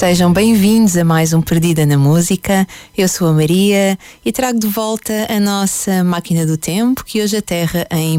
Sejam bem-vindos a mais um Perdida na Música. Eu sou a Maria e trago de volta a nossa máquina do tempo, que hoje aterra em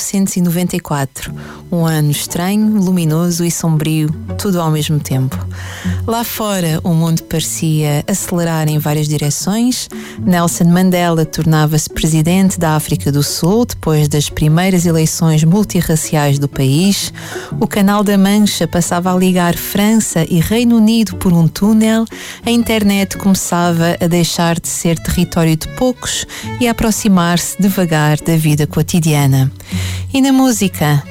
1994. Um ano estranho, luminoso e sombrio, tudo ao mesmo tempo. Lá fora, o mundo parecia acelerar em várias direções. Nelson Mandela tornava-se presidente da África do Sul depois das primeiras eleições multirraciais do país. O Canal da Mancha passava a ligar França e Reino Unido por um túnel. A internet começava a deixar de ser território de poucos e a aproximar-se devagar da vida cotidiana. E na música,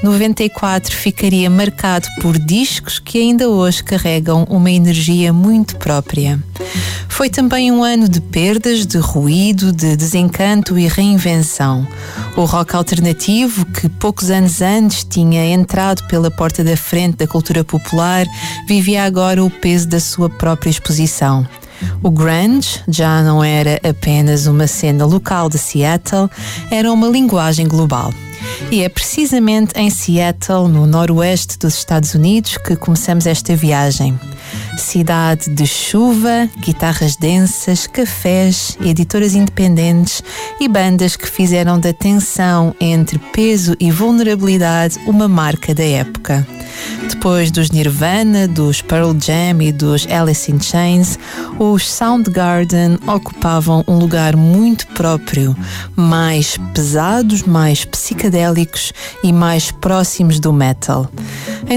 94 ficaria marcado por discos que ainda hoje carregam uma energia muito própria. Foi também um ano de perdas, de ruído, de desencanto e reinvenção. O rock alternativo, que poucos anos antes tinha entrado pela porta da frente da cultura popular, vivia agora o peso da sua própria exposição. O grunge já não era apenas uma cena local de Seattle, era uma linguagem global. E é precisamente em Seattle, no noroeste dos Estados Unidos, que começamos esta viagem. Cidade de chuva, guitarras densas, cafés, editoras independentes e bandas que fizeram da tensão entre peso e vulnerabilidade uma marca da época. Depois dos Nirvana, dos Pearl Jam e dos Alice in Chains, os Soundgarden ocupavam um lugar muito próprio, mais pesados, mais psicadélicos e mais próximos do metal. Em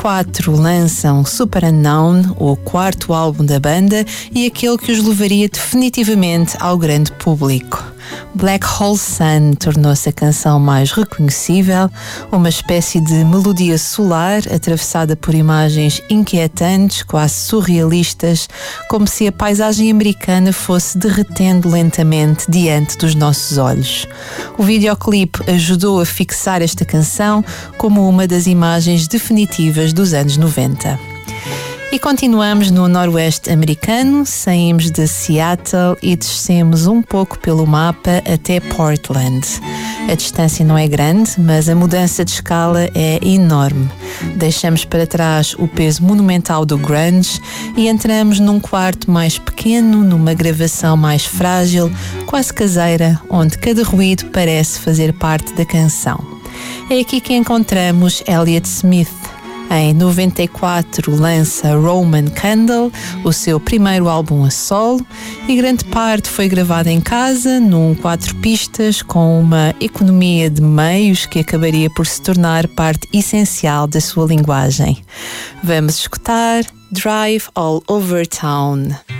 94 lançam Super Unknown, o quarto álbum da banda e aquele que os levaria definitivamente ao grande público. Black Hole Sun tornou-se a canção mais reconhecível, uma espécie de melodia solar atravessada por imagens inquietantes, quase surrealistas, como se a paisagem americana fosse derretendo lentamente diante dos nossos olhos. O videoclipe ajudou a fixar esta canção como uma das imagens definitivas dos anos 90. E continuamos no noroeste americano, saímos de Seattle e descemos um pouco pelo mapa até Portland. A distância não é grande, mas a mudança de escala é enorme. Deixamos para trás o peso monumental do grunge e entramos num quarto mais pequeno, numa gravação mais frágil, quase caseira, onde cada ruído parece fazer parte da canção. É aqui que encontramos Elliott Smith. Em 94 lança Roman Candle, o seu primeiro álbum a solo, e grande parte foi gravada em casa, num 4 pistas, com uma economia de meios que acabaria por se tornar parte essencial da sua linguagem. Vamos escutar Drive All Over Town.